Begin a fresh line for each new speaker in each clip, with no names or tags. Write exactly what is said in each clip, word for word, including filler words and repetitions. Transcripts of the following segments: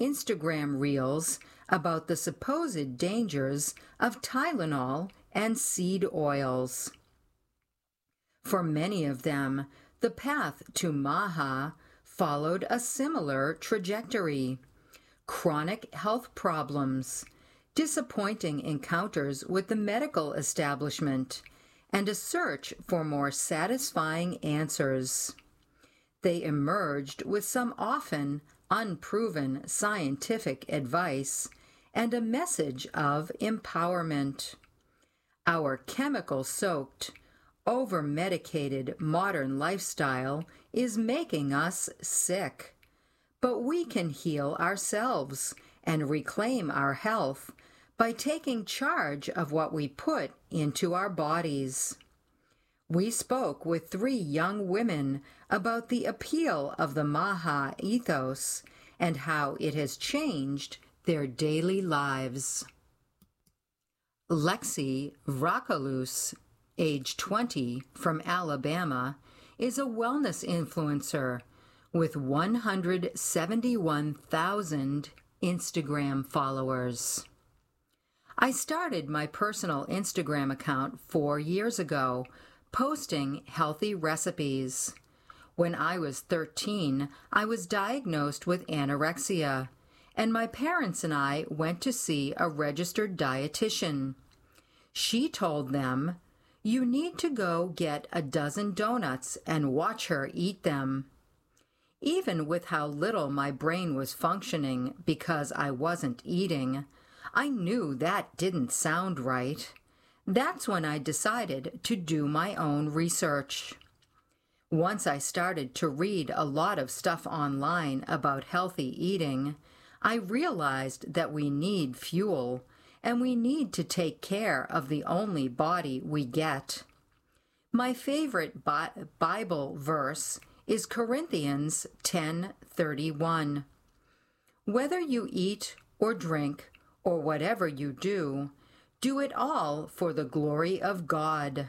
Instagram reels about the supposed dangers of Tylenol and seed oils. For many of them, the path to Maha followed a similar trajectory. Chronic health problems, disappointing encounters with the medical establishment, and a search for more satisfying answers. They emerged with some often unproven scientific advice and a message of empowerment. Our chemical-soaked, over-medicated modern lifestyle is making us sick. But we can heal ourselves and reclaim our health by taking charge of what we put into our bodies. We spoke with three young women about the appeal of the Maha ethos and how it has changed their daily lives. Lexi Rockalus, age twenty, from Alabama, is a wellness influencer with one hundred seventy-one thousand Instagram followers. I started my personal Instagram account four years ago, posting healthy recipes. When I was thirteen, I was diagnosed with anorexia, and my parents and I went to see a registered dietitian. She told them, "You need to go get a dozen donuts and watch her eat them." Even with how little my brain was functioning because I wasn't eating, I knew that didn't sound right. That's when I decided to do my own research. Once I started to read a lot of stuff online about healthy eating, I realized that we need fuel, and we need to take care of the only body we get. My favorite Bi- Bible verse is Corinthians ten thirty-one. Whether you eat or drink or whatever you do, do it all for the glory of God.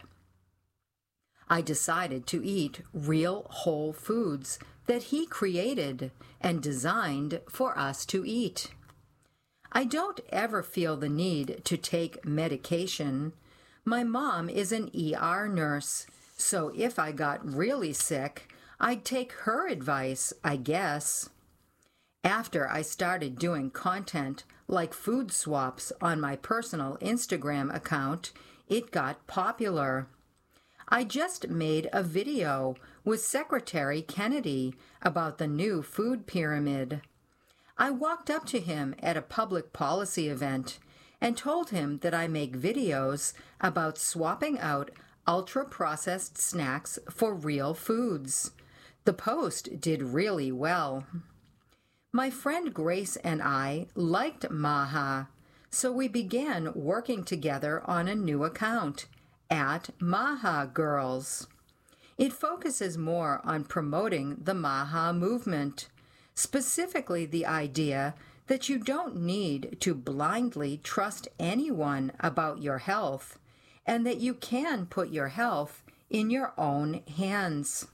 I decided to eat real whole foods that He created and designed for us to eat. I don't ever feel the need to take medication. My mom is an E R nurse, so if I got really sick, I'd take her advice, I guess. After I started doing content like food swaps on my personal Instagram account, it got popular. I just made a video with Secretary Kennedy about the new food pyramid. I walked up to him at a public policy event and told him that I make videos about swapping out ultra-processed snacks for real foods. The post did really well. My friend Grace and I liked Maha, so we began working together on a new account, at Maha Girls. It focuses more on promoting the Maha movement, specifically the idea that you don't need to blindly trust anyone about your health, and that you can put your health in your own hands.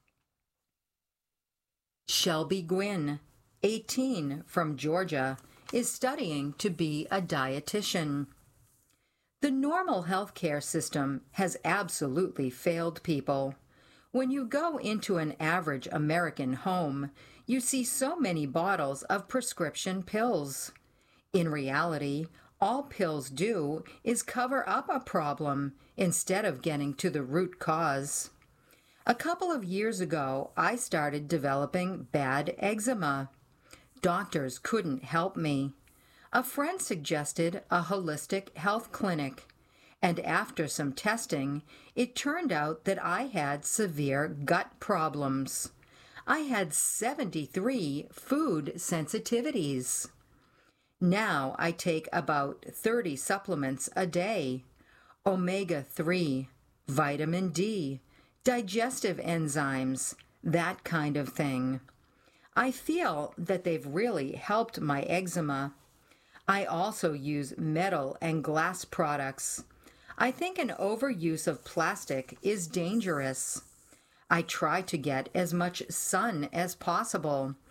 Shelby Gwynn, eighteen, from Georgia, is studying to be a dietitian. The normal healthcare system has absolutely failed people. When you go into an average American home, you see so many bottles of prescription pills. In reality, all pills do is cover up a problem instead of getting to the root cause. A couple of years ago, I started developing bad eczema. Doctors couldn't help me. A friend suggested a holistic health clinic, and after some testing, it turned out that I had severe gut problems. I had seventy-three food sensitivities. Now I take about thirty supplements a day: omega three, vitamin D, digestive enzymes, that kind of thing. I feel that they've really helped my eczema. I also use metal and glass products. I think an overuse of plastic is dangerous. I try to get as much sun as possible.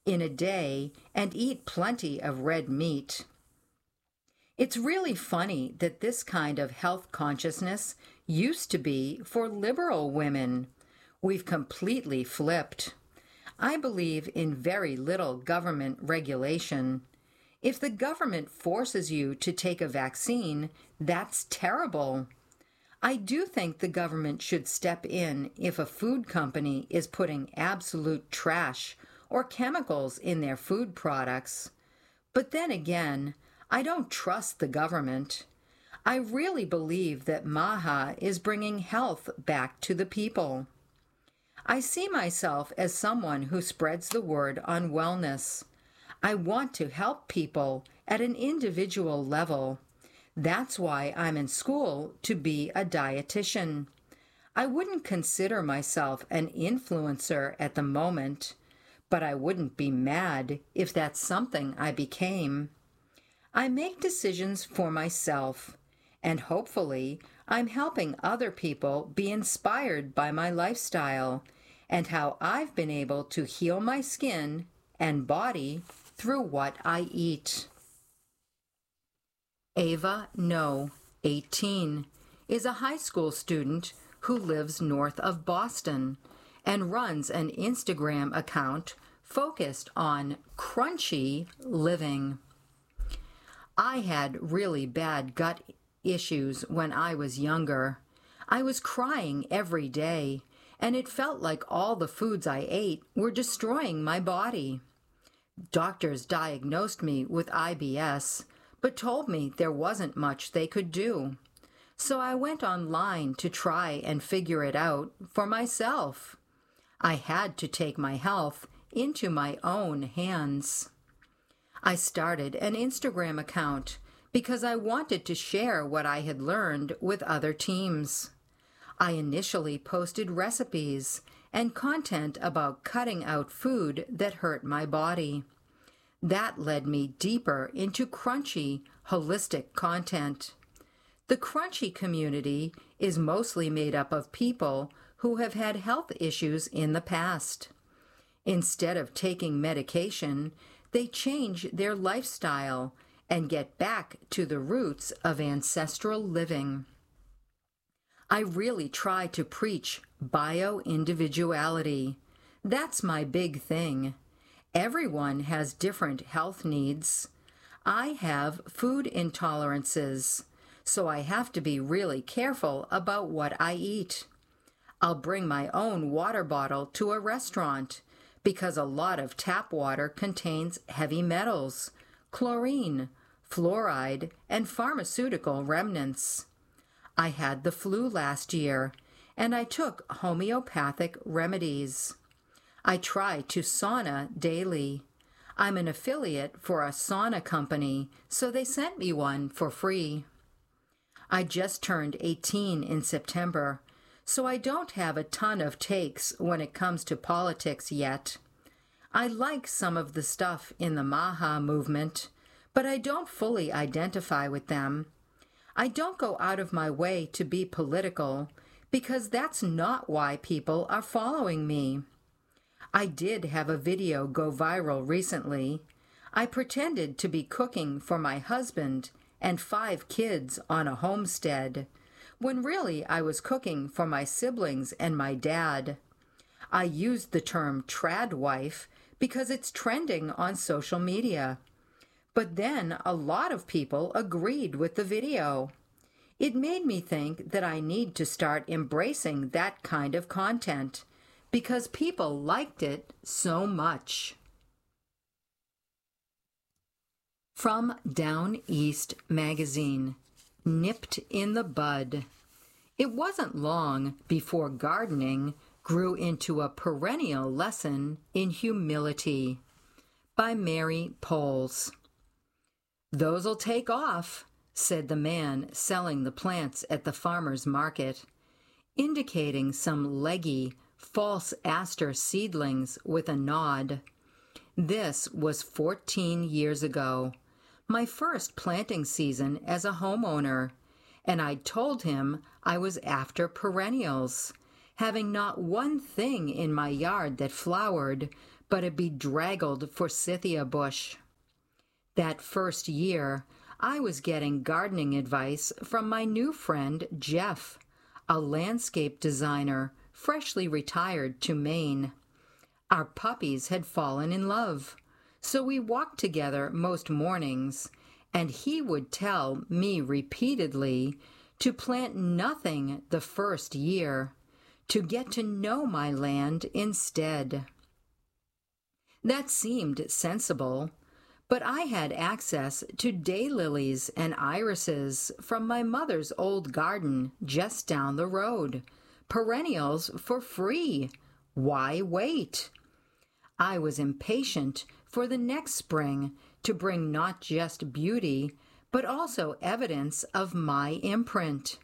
in a day and eat plenty of red meat. It's really funny that this kind of health consciousness used to be for liberal women. We've completely flipped. I believe in very little government regulation. If the government forces you to take a vaccine, that's terrible. I do think the government should step in if a food company is putting absolute trash or chemicals in their food products. But then again, I don't trust the government. I really believe that Maha is bringing health back to the people. I see myself as someone who spreads the word on wellness. I want to help people at an individual level. That's why I'm in school to be a dietitian. I wouldn't consider myself an influencer at the moment, but I wouldn't be mad if that's something I became. I make decisions for myself, and hopefully I'm helping other people be inspired by my lifestyle and how I've been able to heal my skin and body through what I eat. Ava No, eighteen, is a high school student who lives north of Boston and runs an Instagram account focused on crunchy living. I had really bad gut issues when I was younger. I was crying every day, and it felt like all the foods I ate were destroying my body. Doctors diagnosed me with I B S, but told me there wasn't much they could do. So I went online to try and figure it out for myself. I had to take my health into my own hands. I started an Instagram account because I wanted to share what I had learned with other teams. I initially posted recipes and content about cutting out food that hurt my body. That led me deeper into crunchy, holistic content. The crunchy community is mostly made up of people who have had health issues in the past. Instead of taking medication, they change their lifestyle and get back to the roots of ancestral living. I really try to preach bio-individuality. That's my big thing. Everyone has different health needs. I have food intolerances, so I have to be really careful about what I eat. I'll bring my own water bottle to a restaurant because a lot of tap water contains heavy metals, chlorine, fluoride, and pharmaceutical remnants. I had the flu last year, and I took homeopathic remedies. I try to sauna daily. I'm an affiliate for a sauna company, so they sent me one for free. I just turned eighteen in September, so I don't have a ton of takes when it comes to politics yet. I like some of the stuff in the Maha movement, but I don't fully identify with them. I don't go out of my way to be political, because that's not why people are following me. I did have a video go viral recently. I pretended to be cooking for my husband and five kids on a homestead, when really I was cooking for my siblings and my dad. I used the term trad wife because it's trending on social media. But then a lot of people agreed with the video. It made me think that I need to start embracing that kind of content because people liked it so much. From Down East Magazine, Nipped in the Bud. It wasn't long before gardening grew into a perennial lesson in humility. By Mary Poles. "Those'll take off," said the man selling the plants at the farmer's market, indicating some leggy, false aster seedlings with a nod. This was fourteen years ago, my first planting season as a homeowner, and I told him I was after perennials, having not one thing in my yard that flowered, but a bedraggled forsythia bush. That first year, I was getting gardening advice from my new friend Jeff, a landscape designer freshly retired to Maine. Our puppies had fallen in love, so we walked together most mornings, and he would tell me repeatedly to plant nothing the first year, to get to know my land instead. That seemed sensible, but I had access to daylilies and irises from my mother's old garden just down the road, perennials for free. Why wait? I was impatient for the next spring to bring not just beauty, but also evidence of my imprint.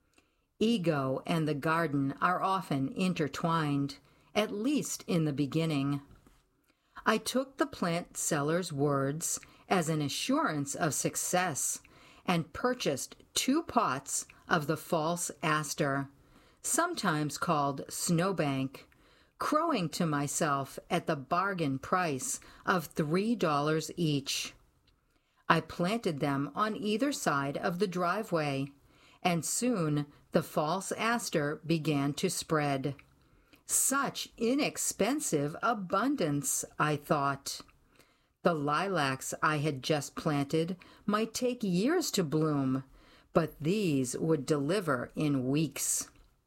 Ego and the garden are often intertwined, at least in the beginning. I took the plant seller's words as an assurance of success and purchased two pots of the false aster, sometimes called snowbank, crowing to myself at the bargain price of three dollars each. I planted them on either side of the driveway, and soon the false aster began to spread. Such inexpensive abundance, I thought. The lilacs I had just planted might take years to bloom, but these would deliver in weeks.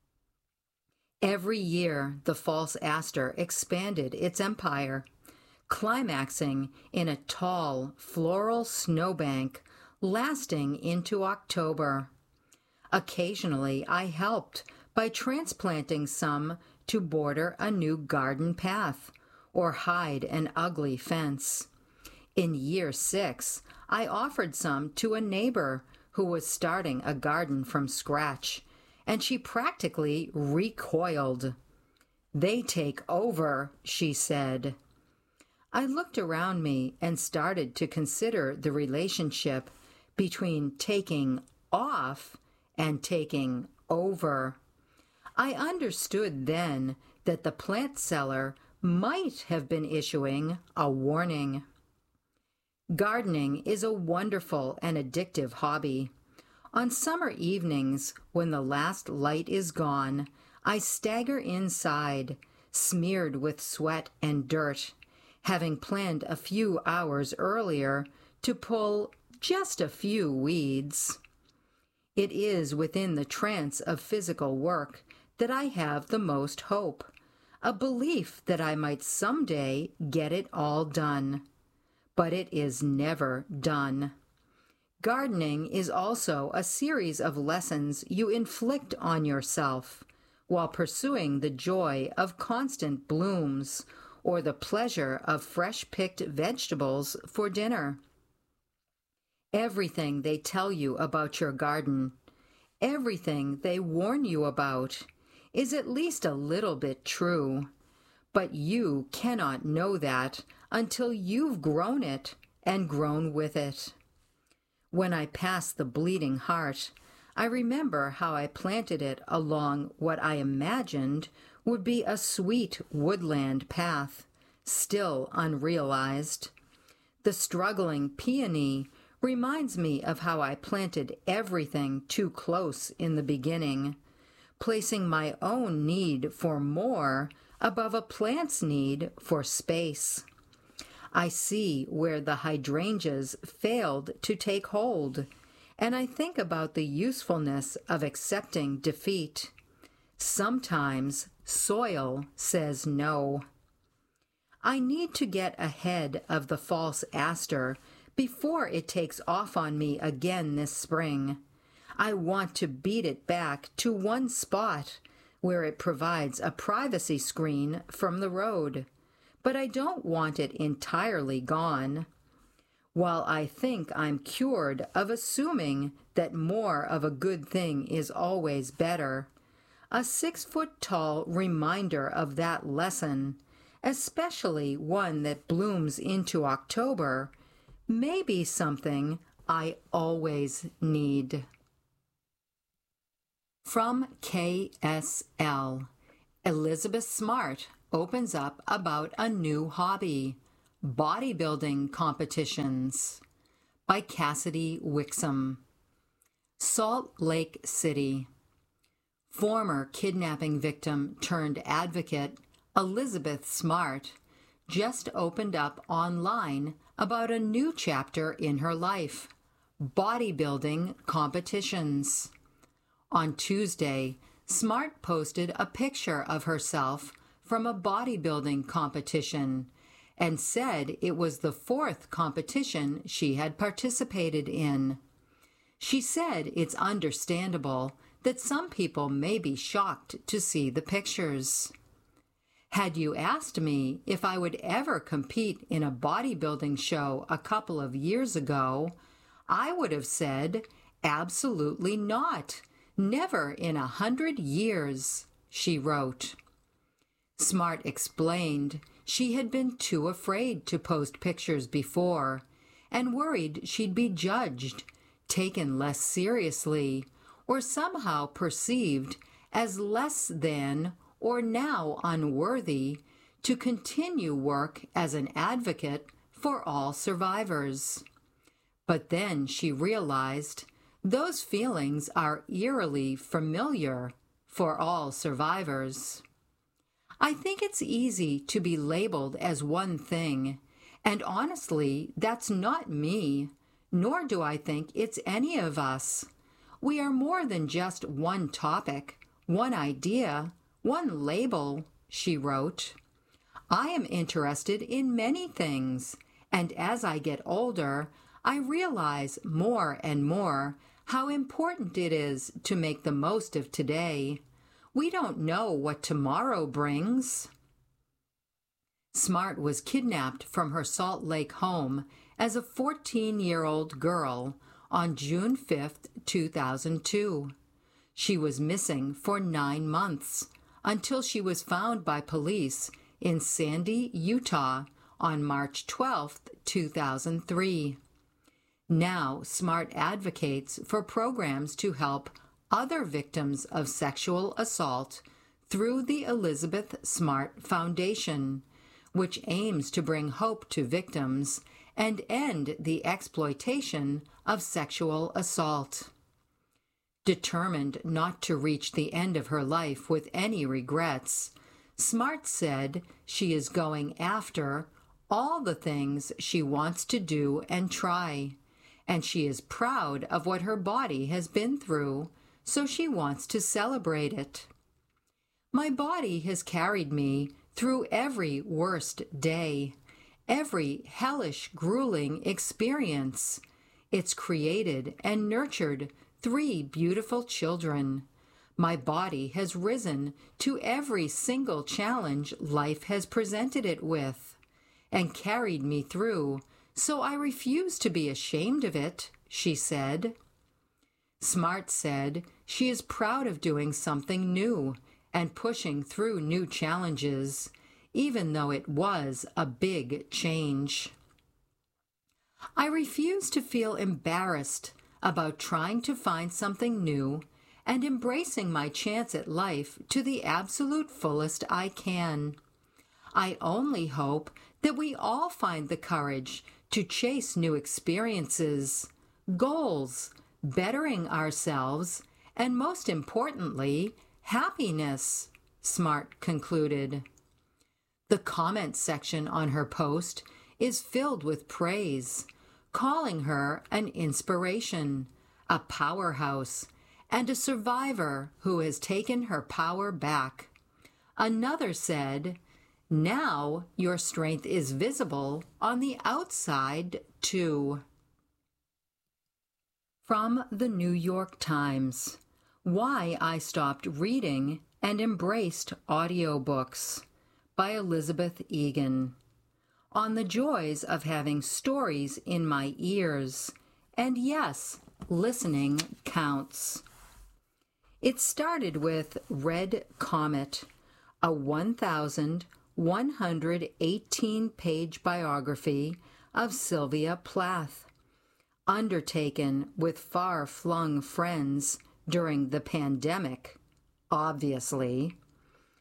Every year, the false aster expanded its empire, climaxing in a tall, floral snowbank lasting into October. Occasionally, I helped by transplanting some to border a new garden path or hide an ugly fence. In year six, I offered some to a neighbor who was starting a garden from scratch, and she practically recoiled. "They take over," she said. I looked around me and started to consider the relationship between taking off and taking over. I understood then that the plant seller might have been issuing a warning. Gardening is a wonderful and addictive hobby. On summer evenings, when the last light is gone, I stagger inside, smeared with sweat and dirt, having planned a few hours earlier to pull just a few weeds. It is within the trance of physical work that I have the most hope, a belief that I might someday get it all done. But it is never done. Gardening is also a series of lessons you inflict on yourself while pursuing the joy of constant blooms or the pleasure of fresh-picked vegetables for dinner. Everything they tell you about your garden, everything they warn you about, is at least a little bit true, but you cannot know that until you've grown it and grown with it. When I pass the Bleeding Heart, I remember how I planted it along what I imagined would be a sweet woodland path, still unrealized. The struggling peony reminds me of how I planted everything too close in the beginning, placing my own need for more above a plant's need for space. I see where the hydrangeas failed to take hold, and I think about the usefulness of accepting defeat. Sometimes soil says no. I need to get ahead of the false aster before it takes off on me again this spring. I want to beat it back to one spot where it provides a privacy screen from the road, but I don't want it entirely gone. While I think I'm cured of assuming that more of a good thing is always better, a six-foot-tall reminder of that lesson, especially one that blooms into October, may be something I always need. From K S L, Elizabeth Smart, opens up about a new hobby, bodybuilding competitions, by Cassidy Wixom. Salt Lake City. Former kidnapping victim turned advocate Elizabeth Smart just opened up online about a new chapter in her life, bodybuilding competitions. On Tuesday, Smart posted a picture of herself from a bodybuilding competition and said it was the fourth competition she had participated in. She said it's understandable that some people may be shocked to see the pictures. Had you asked me if I would ever compete in a bodybuilding show a couple of years ago, I would have said, absolutely not. Never in a hundred years, she wrote. Smart explained she had been too afraid to post pictures before and worried she'd be judged, taken less seriously, or somehow perceived as less than or now unworthy to continue work as an advocate for all survivors. But then she realized those feelings are eerily familiar for all survivors. I think it's easy to be labeled as one thing, and honestly, that's not me, nor do I think it's any of us. We are more than just one topic, one idea, one label, she wrote. I am interested in many things, and as I get older, I realize more and more how important it is to make the most of today. We don't know what tomorrow brings. Smart was kidnapped from her Salt Lake home as a fourteen-year-old girl on June fifth, two thousand two. She was missing for nine months until she was found by police in Sandy, Utah on March twelfth, two thousand three. Now, Smart advocates for programs to help other victims of sexual assault through the Elizabeth Smart Foundation, which aims to bring hope to victims and end the exploitation of sexual assault. Determined not to reach the end of her life with any regrets, Smart said she is going after all the things she wants to do and try, and she is proud of what her body has been through, so she wants to celebrate it. My body has carried me through every worst day, every hellish, grueling experience. It's created and nurtured three beautiful children. My body has risen to every single challenge life has presented it with, and carried me through, so I refuse to be ashamed of it, she said. Smart said she is proud of doing something new and pushing through new challenges, even though it was a big change. I refuse to feel embarrassed about trying to find something new and embracing my chance at life to the absolute fullest I can. I only hope that we all find the courage to chase new experiences, goals, bettering ourselves, and most importantly, happiness, Smart concluded. The comment section on her post is filled with praise, calling her an inspiration, a powerhouse, and a survivor who has taken her power back. Another said, "Now your strength is visible on the outside, too." From the New York Times, Why I Stopped Reading and Embraced Audiobooks, by Elizabeth Egan. On the joys of having stories in my ears, and yes, listening counts. It started with Red Comet, a one thousand one hundred eighteen page biography of Sylvia Plath, undertaken with far-flung friends during the pandemic, obviously.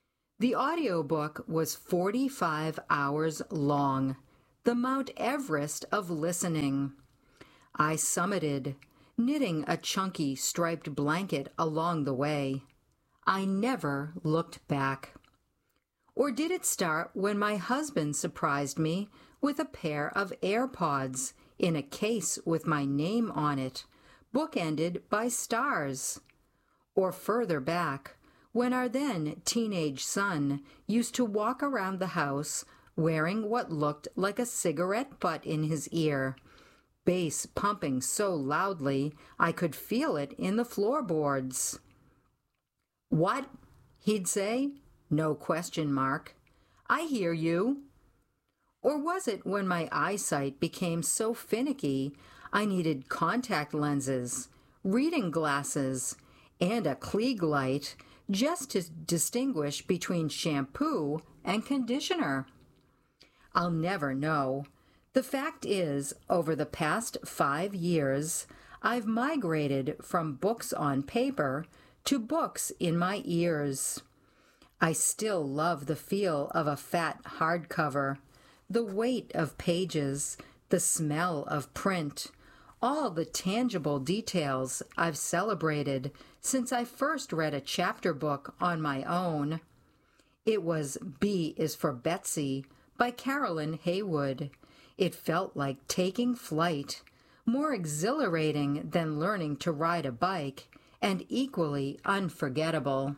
The audiobook was forty-five hours long, the Mount Everest of listening. I summited, knitting a chunky striped blanket along the way. I never looked back. Or did it start when my husband surprised me with a pair of AirPods in a case with my name on it, bookended by stars? Or further back, when our then teenage son used to walk around the house wearing what looked like a cigarette butt in his ear, bass pumping so loudly I could feel it in the floorboards. "What?" he'd say, no question mark. "I hear you." Or was it when my eyesight became so finicky I needed contact lenses, reading glasses, and a Klieg light just to distinguish between shampoo and conditioner? I'll never know. The fact is, over the past five years, I've migrated from books on paper to books in my ears. I still love the feel of a fat hardcover, the weight of pages, the smell of print, all the tangible details I've celebrated since I first read a chapter book on my own. It was B is for Betsy by Carolyn Haywood. It felt like taking flight, more exhilarating than learning to ride a bike, and equally unforgettable.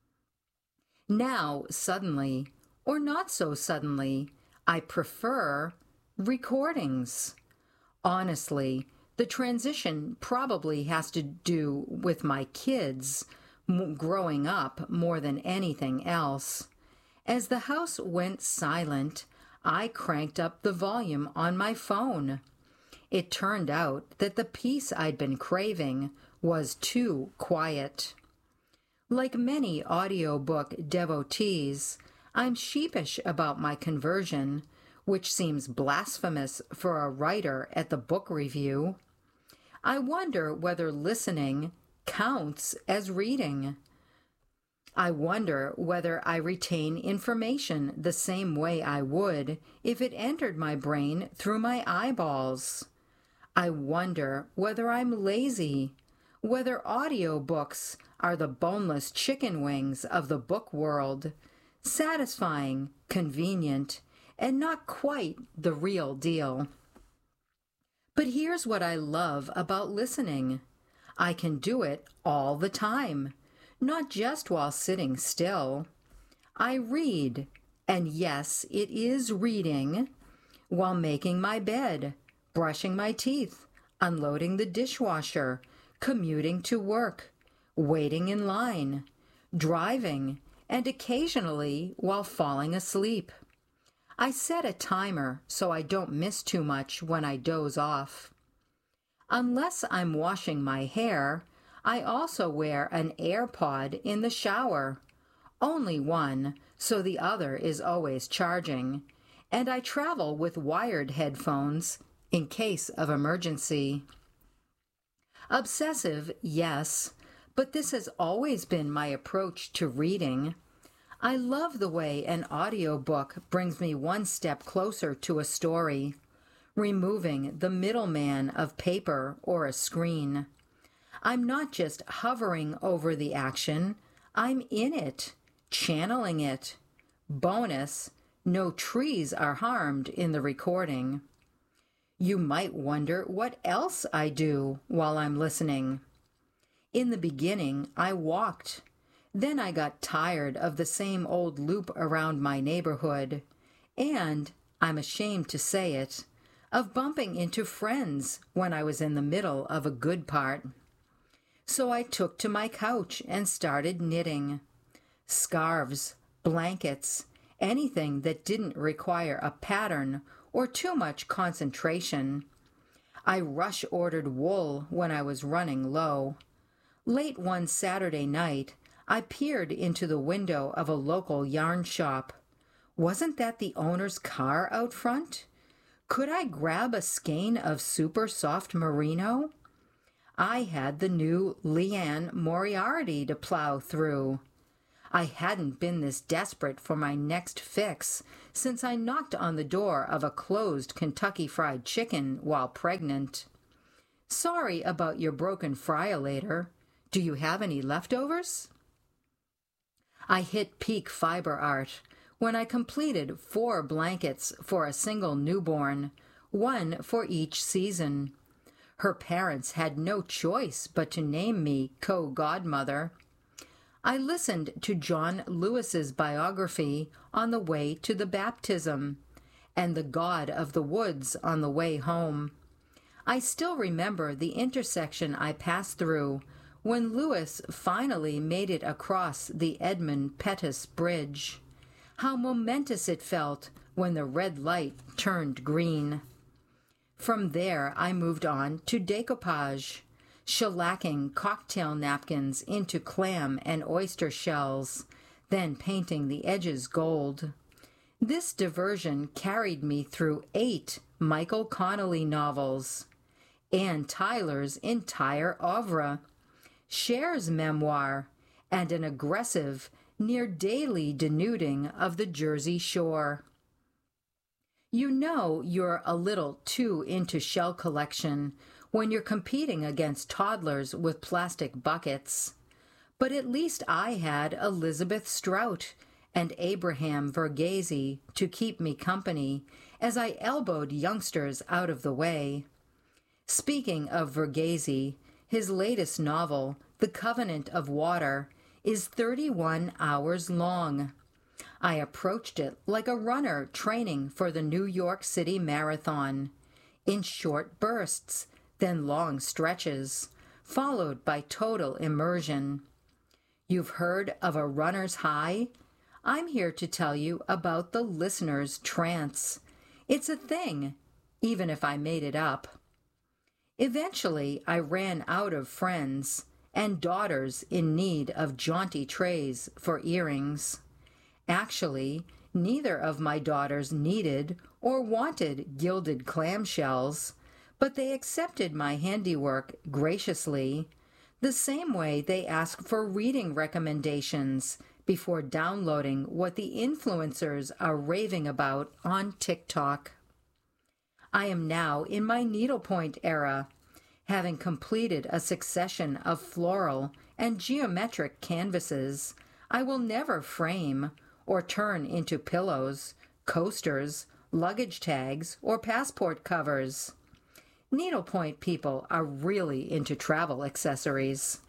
Now, suddenly, or not so suddenly, I prefer recordings. Honestly, the transition probably has to do with my kids growing up more than anything else. As the house went silent, I cranked up the volume on my phone. It turned out that the peace I'd been craving was too quiet. Like many audiobook devotees, I'm sheepish about my conversion, which seems blasphemous for a writer at the book review. I wonder whether listening counts as reading. I wonder whether I retain information the same way I would if it entered my brain through my eyeballs. I wonder whether I'm lazy, whether audiobooks are the boneless chicken wings of the book world, satisfying, convenient, and not quite the real deal. But here's what I love about listening. I can do it all the time, not just while sitting still. I read, and yes, it is reading, while making my bed, brushing my teeth, unloading the dishwasher, commuting to work, waiting in line, driving, and occasionally while falling asleep. I set a timer so I don't miss too much when I doze off. Unless I'm washing my hair, I also wear an AirPod in the shower. Only one, so the other is always charging, and I travel with wired headphones in case of emergency. Obsessive, yes, but this has always been my approach to reading. I love the way an audiobook brings me one step closer to a story, removing the middleman of paper or a screen. I'm not just hovering over the action, I'm in it, channeling it. Bonus, no trees are harmed in the recording. You might wonder what else I do while I'm listening. In the beginning, I walked. Then I got tired of the same old loop around my neighborhood, and, I'm ashamed to say it, of bumping into friends when I was in the middle of a good part. So I took to my couch and started knitting. Scarves, blankets, anything that didn't require a pattern or too much concentration. I rush-ordered wool when I was running low. Late one Saturday night, I peered into the window of a local yarn shop. Wasn't that the owner's car out front? Could I grab a skein of super soft merino? I had the new Leanne Moriarty to plow through. I hadn't been this desperate for my next fix since I knocked on the door of a closed Kentucky Fried Chicken while pregnant. Sorry about your broken fryolator. Do you have any leftovers? I hit peak fiber art when I completed four blankets for a single newborn, one for each season. Her parents had no choice but to name me co-godmother. I listened to John Lewis's biography on the way to the baptism, and The God of the Woods on the way home. I still remember the intersection I passed through when Lewis finally made it across the Edmund Pettus Bridge. How momentous it felt when the red light turned green. From there I moved on to decoupage, shellacking cocktail napkins into clam and oyster shells, then painting the edges gold. This diversion carried me through eight Michael Connelly novels, Ann Tyler's entire oeuvre, Cher's memoir, and an aggressive, near-daily denuding of the Jersey Shore. You know you're a little too into shell collection when you're competing against toddlers with plastic buckets. But at least I had Elizabeth Strout and Abraham Verghese to keep me company as I elbowed youngsters out of the way. Speaking of Verghese, his latest novel, The Covenant of Water, is thirty-one hours long. I approached it like a runner training for the New York City Marathon, in short bursts, then long stretches, followed by total immersion. You've heard of a runner's high? I'm here to tell you about the listener's trance. It's a thing, even if I made it up. Eventually, I ran out of friends and daughters in need of jaunty trays for earrings. Actually, neither of my daughters needed or wanted gilded clamshells, but they accepted my handiwork graciously, the same way they ask for reading recommendations before downloading what the influencers are raving about on TikTok. I am now in my needlepoint era, having completed a succession of floral and geometric canvases I will never frame or turn into pillows, coasters, luggage tags, or passport covers. Needlepoint people are really into travel accessories.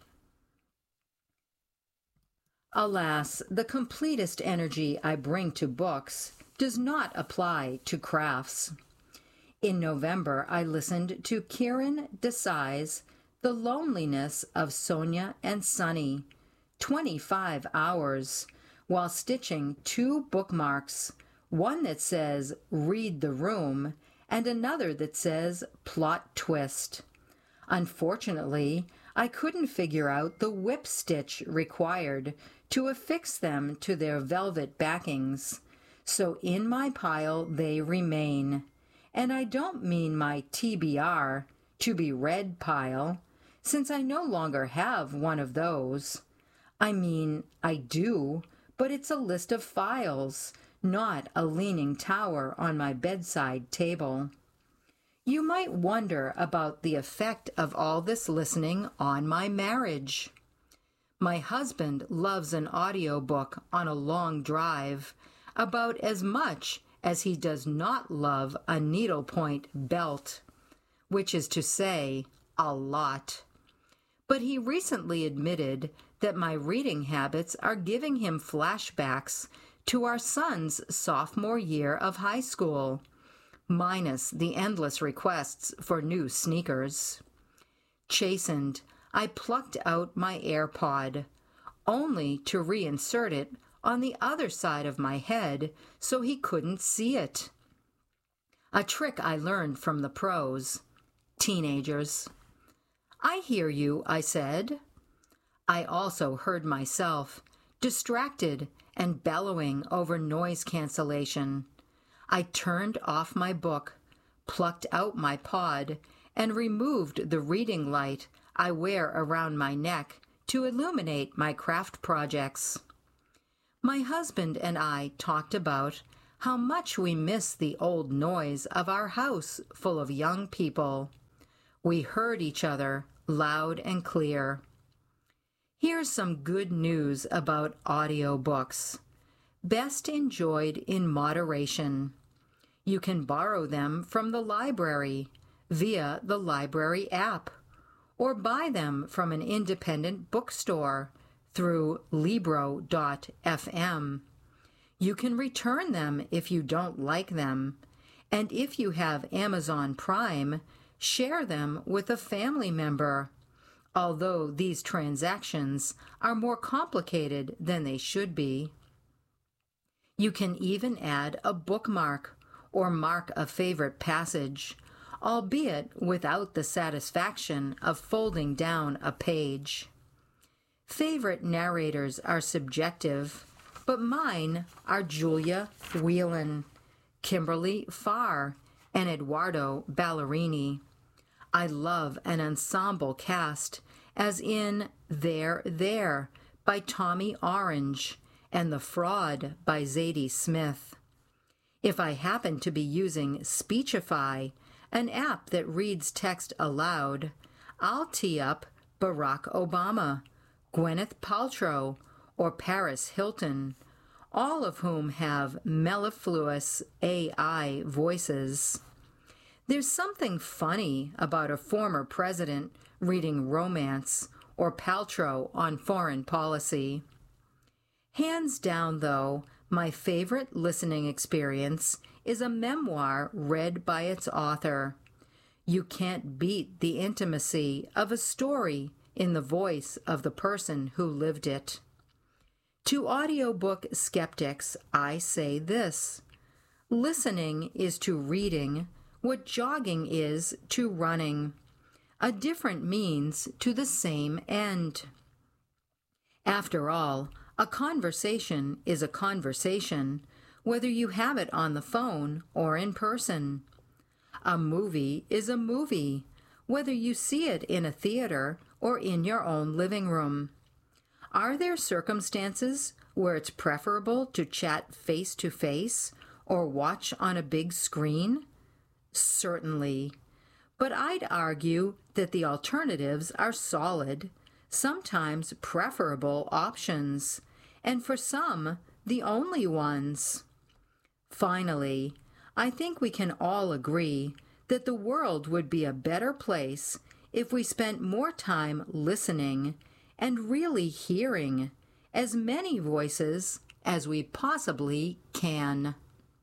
Alas, the completest energy I bring to books does not apply to crafts. In November, I listened to Kiran Desai's The Loneliness of Sonia and Sunny, twenty-five hours, while stitching two bookmarks, one that says Read the Room and another that says Plot Twist. Unfortunately, I couldn't figure out the whip stitch required to affix them to their velvet backings, so in my pile they remain. And I don't mean my T B R, to be read pile, since I no longer have one of those. I mean, I do, but it's a list of files, not a leaning tower on my bedside table. You might wonder about the effect of all this listening on my marriage. My husband loves an audiobook on a long drive about as much as he does not love a needlepoint belt, which is to say, a lot. But he recently admitted that my reading habits are giving him flashbacks to our son's sophomore year of high school, minus the endless requests for new sneakers. Chastened, I plucked out my AirPod, only to reinsert it on the other side of my head so he couldn't see it. A trick I learned from the pros. Teenagers. I hear you, I said. I also heard myself, distracted and bellowing over noise cancellation. I turned off my book, plucked out my pod, and removed the reading light I wear around my neck to illuminate my craft projects. My husband and I talked about how much we miss the old noise of our house full of young people. We heard each other loud and clear. Here's some good news about audiobooks. Best enjoyed in moderation. You can borrow them from the library via the library app, or buy them from an independent bookstore through Libro dot f m. You can return them if you don't like them, and if you have Amazon Prime, share them with a family member, although these transactions are more complicated than they should be. You can even add a bookmark or mark a favorite passage, albeit without the satisfaction of folding down a page. Favorite narrators are subjective, but mine are Julia Whelan, Kimberly Farr, and Eduardo Ballerini. I love an ensemble cast, as in There, There by Tommy Orange and The Fraud by Zadie Smith. If I happen to be using Speechify, an app that reads text aloud, I'll tee up Barack Obama, Gwyneth Paltrow, or Paris Hilton, all of whom have mellifluous A I voices. There's something funny about a former president reading romance or Paltrow on foreign policy. Hands down, though, my favorite listening experience is a memoir read by its author. You can't beat the intimacy of a story in the voice of the person who lived it. To audiobook skeptics, I say this: listening is to reading what jogging is to running, a different means to the same end. After all, a conversation is a conversation, whether you have it on the phone or in person. A movie is a movie, whether you see it in a theater or in your own living room. Are there circumstances where it's preferable to chat face-to-face or watch on a big screen? Certainly. But I'd argue that the alternatives are solid, sometimes preferable options, and for some, the only ones. Finally, I think we can all agree that the world would be a better place if we spent more time listening and really hearing as many voices as we possibly can.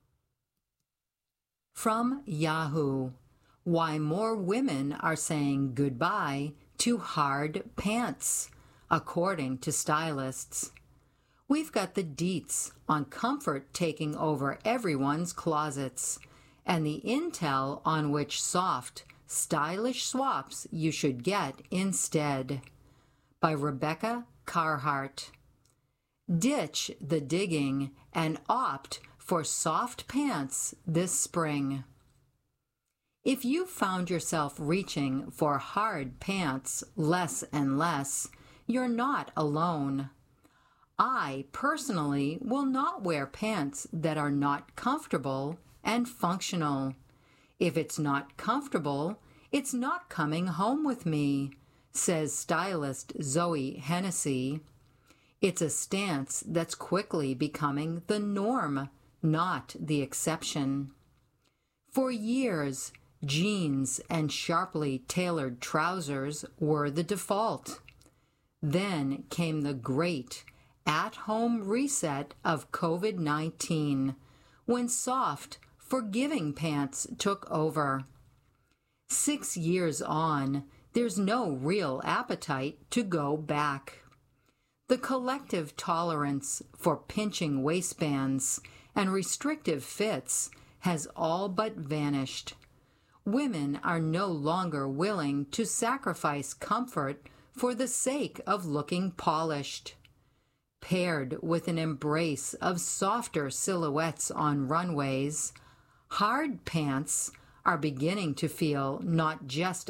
From Yahoo: Why More Women Are Saying Goodbye to Hard Pants, according to stylists. We've got the deets on comfort taking over everyone's closets, and the intel on which soft, stylish swaps you should get instead. By Rebecca Carhart. Ditch the digging and opt for soft pants this spring. If you found yourself reaching for hard pants less and less, you're not alone. I personally will not wear pants that are not comfortable and functional. If it's not comfortable, it's not coming home with me, says stylist Zoe Hennessy. It's a stance that's quickly becoming the norm, not the exception. For years, jeans and sharply tailored trousers were the default. Then came the great at-home reset of COVID nineteen, when soft, forgiving pants took over. Six years on, there's no real appetite to go back. The collective tolerance for pinching waistbands and restrictive fits has all but vanished. Women are no longer willing to sacrifice comfort for the sake of looking polished. Paired with an embrace of softer silhouettes on runways, hard pants are beginning to feel not just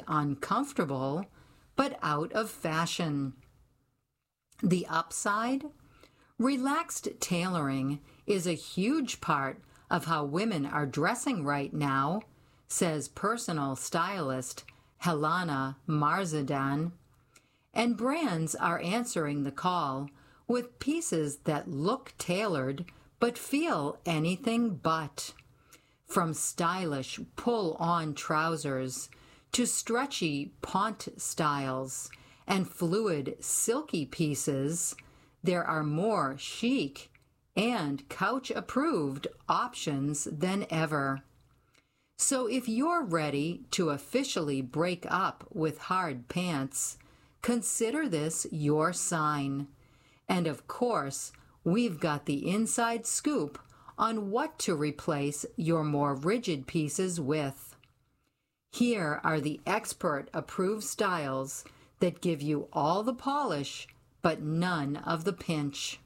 uncomfortable, but out of fashion. The upside? Relaxed tailoring is a huge part of how women are dressing right now, says personal stylist Helena Marzadan, and brands are answering the call with pieces that look tailored but feel anything but. From stylish pull-on trousers to stretchy pont styles and fluid silky pieces, there are more chic and couch-approved options than ever. So if you're ready to officially break up with hard pants, consider this your sign. And of course, we've got the inside scoop on what to replace your more rigid pieces with. Here are the expert-approved styles that give you all the polish but none of the pinch.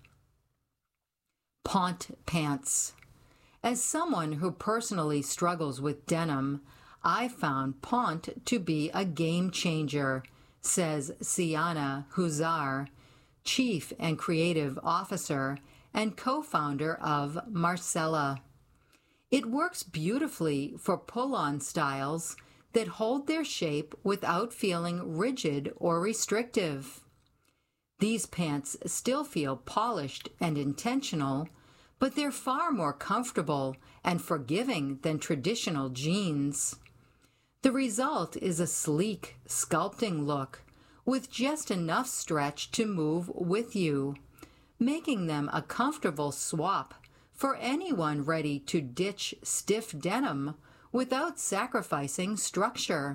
Pont pants. As someone who personally struggles with denim, I found pont to be a game changer, says Siana Huzar, Chief and Creative Officer and co-founder of Marcella. It works beautifully for pull-on styles that hold their shape without feeling rigid or restrictive. These pants still feel polished and intentional, but they're far more comfortable and forgiving than traditional jeans. The result is a sleek, sculpting look with just enough stretch to move with you, making them a comfortable swap for anyone ready to ditch stiff denim without sacrificing structure.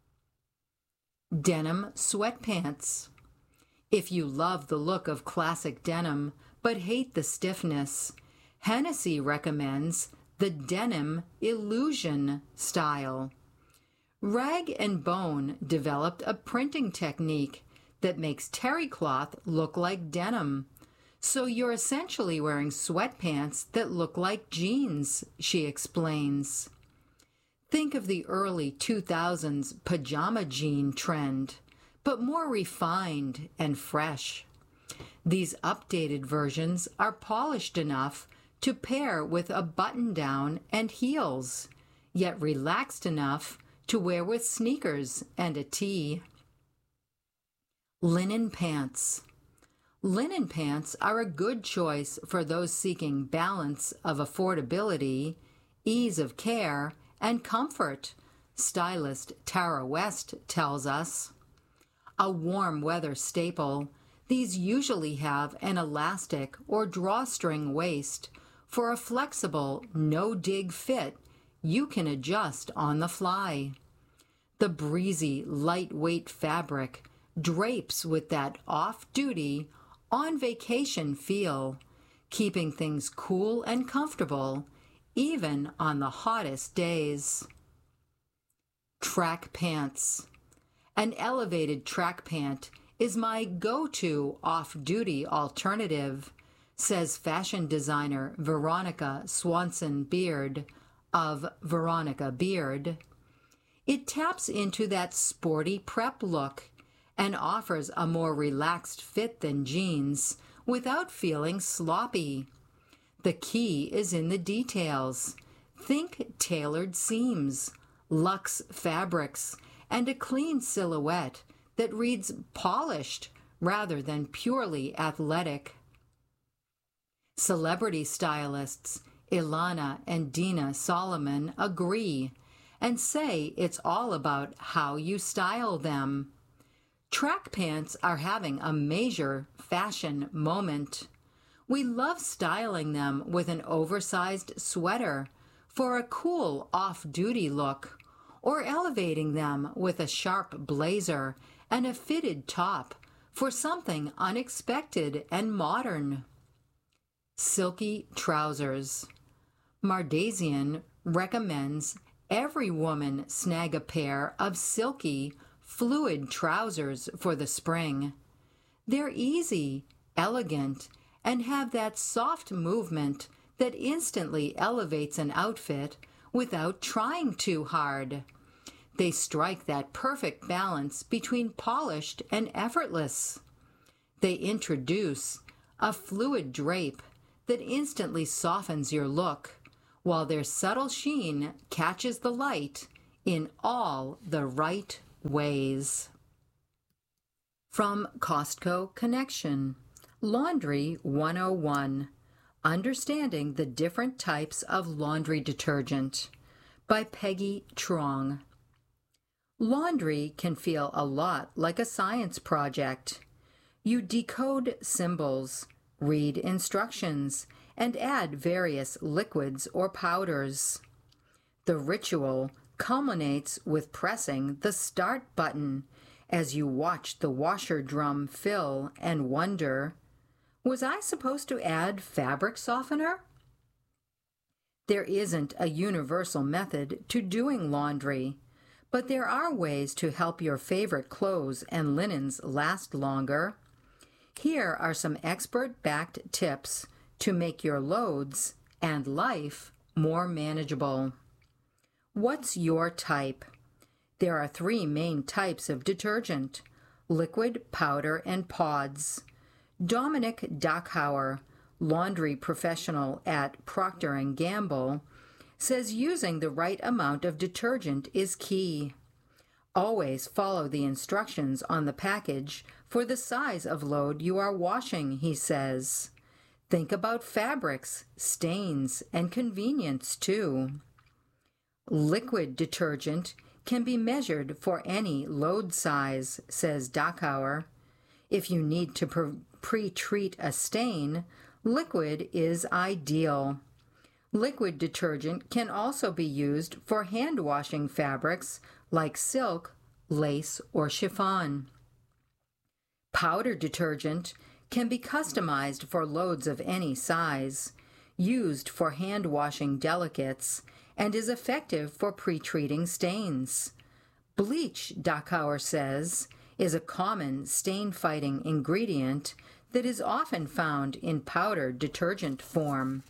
Denim sweatpants. If you love the look of classic denim but hate the stiffness, Hennessy recommends the Denim Illusion style. Rag and Bone developed a printing technique that makes terry cloth look like denim, so you're essentially wearing sweatpants that look like jeans, she explains. Think of the early two thousands pajama jean trend, but more refined and fresh. These updated versions are polished enough to pair with a button-down and heels, yet relaxed enough to wear with sneakers and a tee. Linen pants. Linen pants are a good choice for those seeking balance of affordability, ease of care, and comfort, stylist Tara West tells us. A warm weather staple, these usually have an elastic or drawstring waist for a flexible, no-dig fit you can adjust on the fly. The breezy, lightweight fabric drapes with that off-duty, on-vacation feel, keeping things cool and comfortable, even on the hottest days. Track pants. An elevated track pant is my go-to off-duty alternative, says fashion designer Veronica Swanson Beard of Veronica Beard. It taps into that sporty prep look and offers a more relaxed fit than jeans without feeling sloppy. The key is in the details. Think tailored seams, luxe fabrics, and a clean silhouette that reads polished rather than purely athletic. Celebrity stylists Ilana and Dina Solomon agree and say it's all about how you style them. Track pants are having a major fashion moment. We love styling them with an oversized sweater for a cool off-duty look, or elevating them with a sharp blazer and a fitted top for something unexpected and modern. Silky trousers. Mardasian recommends every woman snag a pair of silky, fluid trousers for the spring. They're easy, elegant, and have that soft movement that instantly elevates an outfit without trying too hard. They strike that perfect balance between polished and effortless. They introduce a fluid drape that instantly softens your look, while their subtle sheen catches the light in all the right ways. From Costco Connection, Laundry one oh one, Understanding the Different Types of Laundry Detergent, by Peggy Trong. Laundry can feel a lot like a science project. You decode symbols, read instructions, and add various liquids or powders. The ritual culminates with pressing the start button as you watch the washer drum fill and wonder, was I supposed to add fabric softener? There isn't a universal method to doing laundry, but there are ways to help your favorite clothes and linens last longer. Here are some expert-backed tips to make your loads and life more manageable. What's your type? There are three main types of detergent: liquid, powder, and pods. Dominic Dachauer, laundry professional at Procter and Gamble, says using the right amount of detergent is key. Always follow the instructions on the package for the size of load you are washing, he says. Think about fabrics, stains, and convenience too. Liquid detergent can be measured for any load size, says Dachauer. If you need to pre-treat a stain, liquid is ideal. Liquid detergent can also be used for hand-washing fabrics like silk, lace, or chiffon. Powder detergent can be customized for loads of any size, used for hand-washing delicates, and is effective for pre-treating stains. Bleach, Dachauer says, is a common stain-fighting ingredient that is often found in powder detergent form.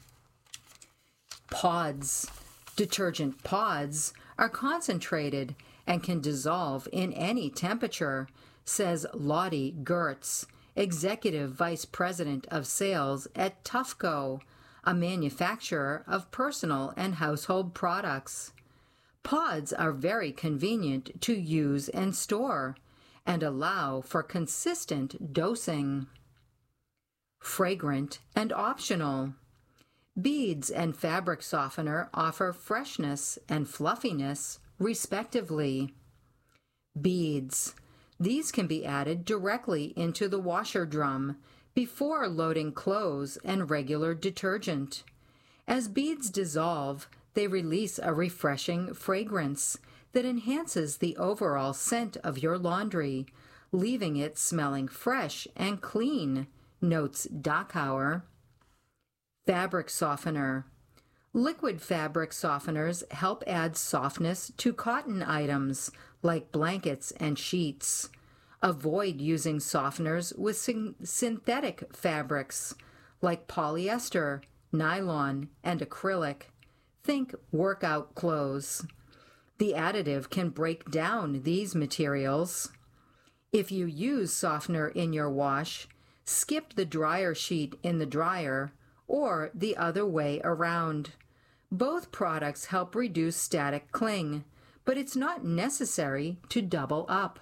Pods. Detergent pods are concentrated and can dissolve in any temperature, says Lottie Gertz, Executive Vice President of Sales at Tufco, a manufacturer of personal and household products. Pods are very convenient to use and store, and allow for consistent dosing. Fragrant and optional. Beads and fabric softener offer freshness and fluffiness, respectively. Beads. These can be added directly into the washer drum before loading clothes and regular detergent. As beads dissolve, they release a refreshing fragrance that enhances the overall scent of your laundry, leaving it smelling fresh and clean, notes Dachauer. Fabric softener. Liquid fabric softeners help add softness to cotton items like blankets and sheets. Avoid using softeners with syn- synthetic fabrics like polyester, nylon, and acrylic. Think workout clothes. The additive can break down these materials. If you use softener in your wash, skip the dryer sheet in the dryer or the other way around. Both products help reduce static cling, but it's not necessary to double up.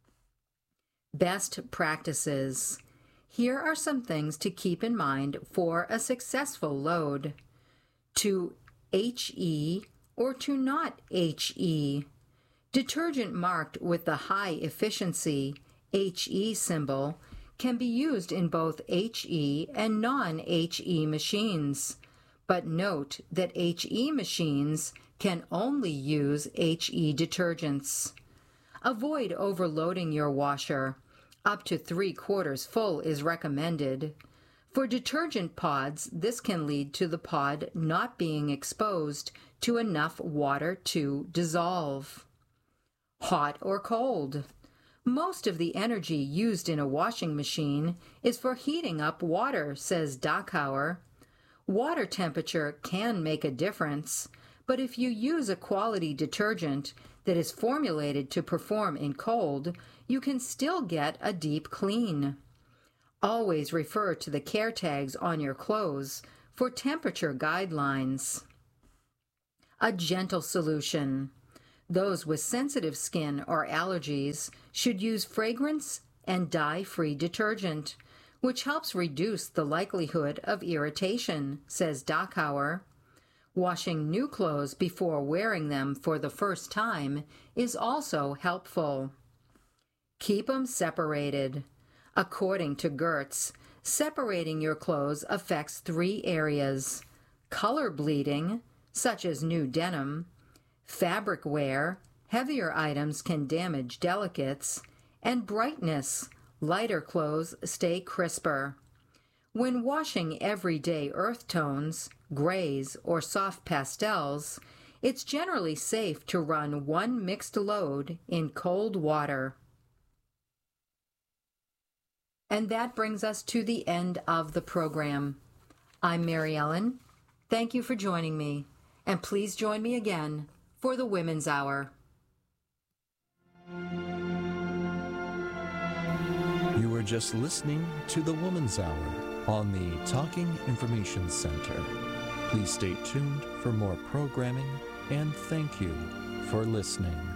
Best practices. Here are some things to keep in mind for a successful load. To H E or to not H E. Detergent marked with the high efficiency H E symbol can be used in both H E and non-H E machines, but note that H E machines can only use H E detergents. Avoid overloading your washer. Up to three quarters full is recommended. For detergent pods, this can lead to the pod not being exposed to enough water to dissolve. Hot or cold. Most of the energy used in a washing machine is for heating up water, says Dachauer. Water temperature can make a difference, but if you use a quality detergent that is formulated to perform in cold, you can still get a deep clean. Always refer to the care tags on your clothes for temperature guidelines. A gentle solution. Those with sensitive skin or allergies should use fragrance and dye-free detergent, which helps reduce the likelihood of irritation, says Dachauer. Washing new clothes before wearing them for the first time is also helpful. Keep them separated. According to Gertz, separating your clothes affects three areas: color bleeding, such as new denim; fabric wear, heavier items can damage delicates; and brightness, lighter clothes stay crisper. When washing everyday earth tones, grays, or soft pastels, it's generally safe to run one mixed load in cold water. And that brings us to the end of the program. I'm Mary Ellen. Thank you for joining me, and please join me again for the Women's Hour.
You were just listening to the Woman's Hour on the Talking Information Center. Please stay tuned for more programming, and thank you for listening.